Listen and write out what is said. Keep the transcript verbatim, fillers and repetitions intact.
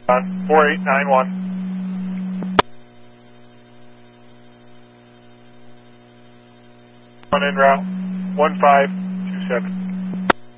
On four eight nine one. On en route one five two seven.